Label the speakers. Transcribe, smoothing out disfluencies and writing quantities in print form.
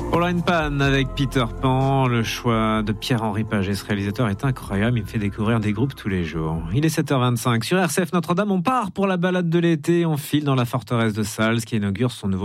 Speaker 1: Oren Pan avec Peter Pan. Le choix de Pierre-Henri Paget, ce réalisateur, est incroyable. Il me fait découvrir des groupes tous les jours. Il est 7h25. Sur RCF Notre-Dame, on part pour la balade de l'été. On file dans la forteresse de Salles qui inaugure son nouveau